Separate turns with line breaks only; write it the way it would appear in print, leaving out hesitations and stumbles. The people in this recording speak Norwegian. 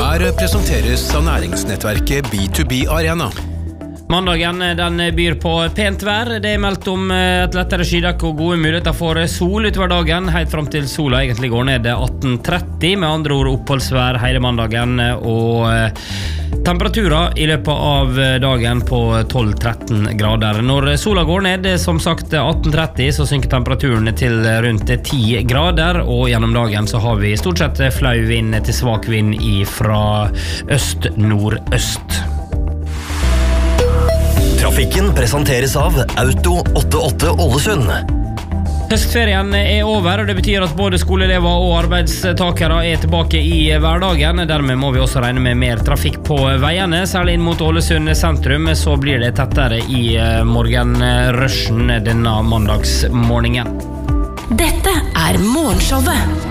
Her presenteres av næringsnettverket B2B Arena.
Mandagen den byr på pent vær. Det meldt om et lettere skydekke og gode muligheter for sol utover dagen, helt fram til sola egentlig går ned 18:30, med andre ord oppholdsvær hele mandagen, og temperaturer i løpet av dagen på 12-13 grader. Når sola går ned, som sagt 18:30, så synker temperaturen til rundt 10 grader, og gjennom dagen så har vi stort sett flau vind til svak vind fra øst-nordøst.
Trafikken presenteres av Auto 88 Ålesund.
Høstferien over, og det betyr at både skoleelever og arbeidstakere tilbake i hverdagen. Dermed må vi også regne med mer trafikk på veiene. Særlig inn mot Ålesund sentrum så blir det tettere i morgenrushen denne mandagsmorgenen.
Dette Morgenshowet.